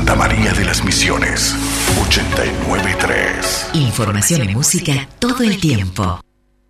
Santa María de las Misiones, 89.3. Información y música todo el tiempo.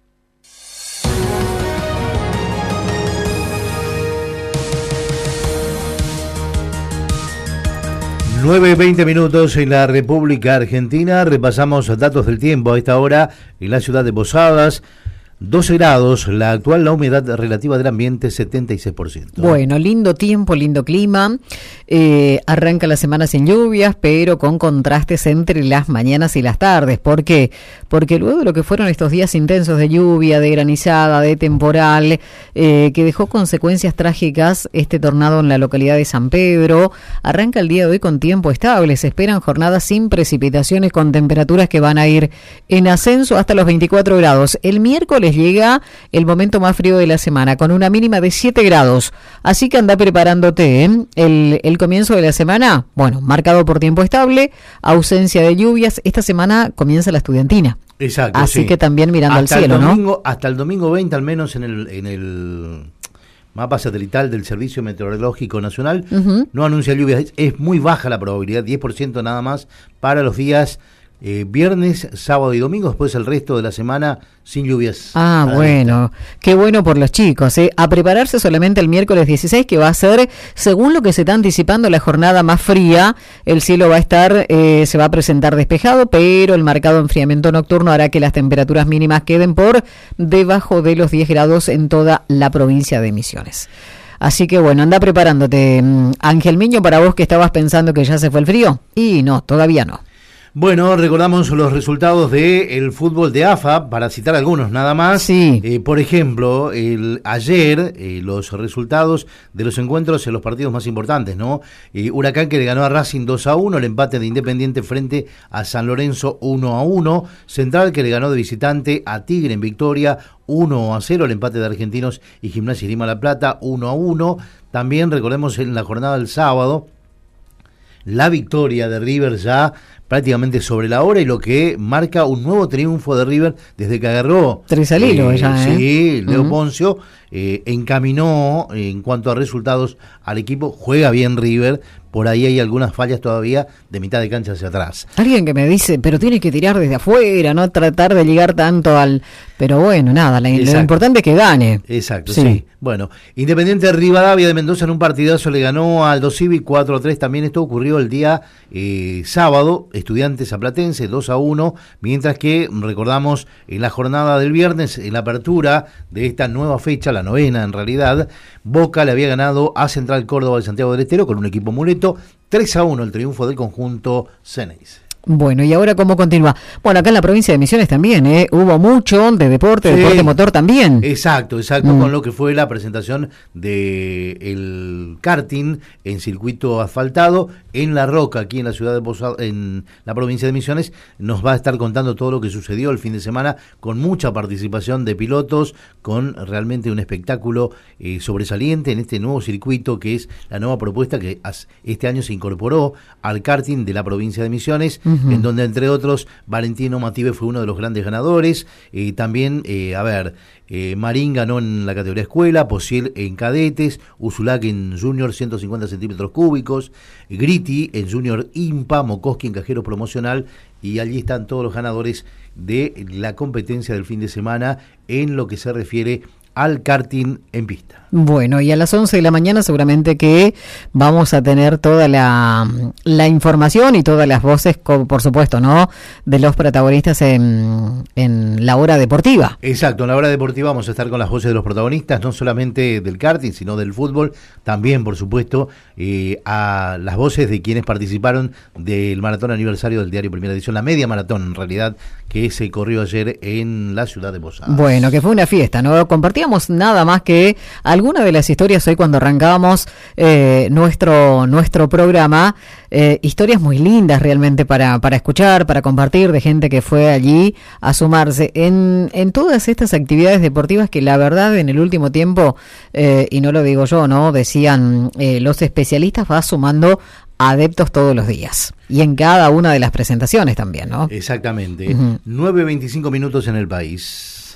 Nueve 20 minutos en la República Argentina. Repasamos datos del tiempo a esta hora en la ciudad de Posadas. 12 grados, la humedad relativa del ambiente 76%. Bueno, lindo tiempo, lindo clima. Arranca la semana sin lluvias, pero con contrastes entre las mañanas y las tardes. ¿Por qué? Porque luego de lo que fueron estos días intensos de lluvia, de granizada, de temporal, que dejó consecuencias trágicas este tornado en la localidad de San Pedro, arranca el día de hoy con tiempo estable. Se esperan jornadas sin precipitaciones con temperaturas que van a ir en ascenso hasta los 24 grados. El miércoles llega el momento más frío de la semana, con una mínima de 7 grados. Así que anda preparándote, ¿eh? El comienzo de la semana, bueno, marcado por tiempo estable, ausencia de lluvias. Esta semana comienza la estudiantina. Exacto. Así sí. que también mirando hasta al cielo, domingo, ¿no? Hasta el domingo 20, al menos en el mapa satelital del Servicio Meteorológico Nacional, no anuncia lluvias. Es muy baja la probabilidad, 10% nada más para los días viernes, sábado y domingo. Después el resto de la semana sin lluvias. Bueno, qué bueno por los chicos, ¿eh? A prepararse solamente el miércoles 16, que va a ser, según lo que se está anticipando, la jornada más fría. El cielo va a estar, se va a presentar despejado, pero el marcado enfriamiento nocturno hará que las temperaturas mínimas queden por debajo de los 10 grados en toda la provincia de Misiones. Así que bueno, anda preparándote, Ángel Miño, para vos que estabas pensando que ya se fue el frío. Y no, todavía no. Bueno, recordamos los resultados del fútbol de AFA, para citar algunos nada más. Sí. Por ejemplo, ayer los resultados de los encuentros en los partidos más importantes, ¿no? Huracán, que le ganó a Racing 2-1, el empate de Independiente frente a San Lorenzo 1-1, Central, que le ganó de visitante a Tigre en Victoria 1-0, el empate de Argentinos y Gimnasia y Grima La Plata 1-1. También recordemos en la jornada del sábado la victoria de River ya prácticamente sobre la hora, y lo que marca un nuevo triunfo de River desde que agarró 3 al hilo ya, sí, Leo Poncio encaminó en cuanto a resultados al equipo. Juega bien River, por ahí hay algunas fallas todavía de mitad de cancha hacia atrás. Alguien que me dice, pero tiene que tirar desde afuera, no tratar de llegar tanto al... Pero bueno, nada, lo importante es que gane. Exacto, sí. Bueno, Independiente de Rivadavia de Mendoza en un partidazo le ganó al Aldo Civi 4-3. También esto ocurrió el día sábado, Estudiantes a Platense 2-1, mientras que recordamos en la jornada del viernes, en la apertura de esta nueva fecha, la novena en realidad, Boca le había ganado a Central Córdoba de Santiago del Estero con un equipo muleto, 3-1 el triunfo del conjunto Ceneice. Bueno, ¿y ahora cómo continúa? Bueno, acá en la provincia de Misiones también, hubo mucho de deporte, deporte motor también. Exacto, con lo que fue la presentación del karting en circuito asfaltado en La Roca, aquí en la ciudad de Posadas, en la provincia de Misiones. Nos va a estar contando todo lo que sucedió el fin de semana, con mucha participación de pilotos, con realmente un espectáculo sobresaliente en este nuevo circuito, que es la nueva propuesta que este año se incorporó al karting de la provincia de Misiones, en donde entre otros Valentino Mative fue uno de los grandes ganadores. También, Marín ganó en la categoría escuela, Posiel en cadetes, Usulac en junior 150 centímetros cúbicos, Gritti en junior IMPA, Mokoski en cajero promocional, y allí están todos los ganadores de la competencia del fin de semana en lo que se refiere al karting en pista. Bueno, y a las 11 de la mañana seguramente que vamos a tener toda la información y todas las voces, por supuesto, ¿no?, de los protagonistas en la hora deportiva. Exacto, en la hora deportiva vamos a estar con las voces de los protagonistas, no solamente del karting, sino del fútbol, también, por supuesto, a las voces de quienes participaron del maratón aniversario del diario Primera Edición, la media maratón, en realidad, que se corrió ayer en la ciudad de Posadas. Bueno, que fue una fiesta, ¿no? Compartíamos nada más que alguna de las historias hoy cuando arrancábamos nuestro programa, historias muy lindas realmente para escuchar, para compartir, de gente que fue allí a sumarse en todas estas actividades deportivas que la verdad en el último tiempo, y no lo digo yo, ¿no?, decían los especialistas, va sumando adeptos todos los días y en cada una de las presentaciones también, ¿no? Exactamente. 9:25 minutos en el país.